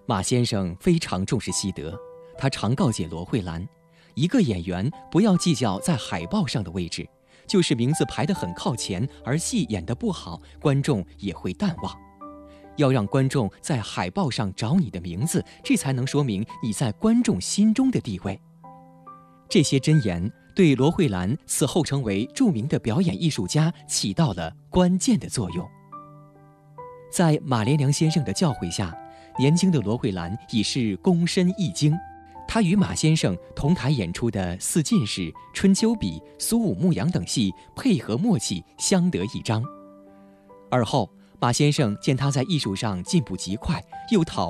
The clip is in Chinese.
马先生非常重视西德，他常告诫罗慧兰，一个演员不要计较在海报上的位置，就是名字排得很靠前，而戏演得不好，观众也会淡忘。要让观众在海报上找你的名字，这才能说明你在观众心中的地位。这些箴言对罗慧兰此后成为著名的表演艺术家起到了关键的作用。在马连良先生的教诲下，年轻的罗慧兰已是躬身一经。她与马先生同台演出的《四进士》《春秋笔》《苏武牧羊》等戏配合默契，相得益彰。而后，马先生见她在艺术上进步极快，又讨